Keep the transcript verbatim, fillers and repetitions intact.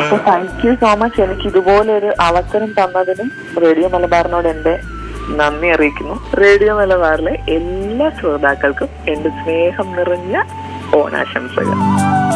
അപ്പൊ thank you so much. എനിക്ക് ഇതുപോലെ ഒരു അവസരം തന്നതിനും റേഡിയോ മലബാറിനോട് എന്റെ നന്ദി അറിയിക്കുന്നു. റേഡിയോ മലബാറിലെ എല്ലാ ശ്രോതാക്കൾക്കും എന്റെ സ്നേഹം നിറഞ്ഞ ഓണാശംസകൾ.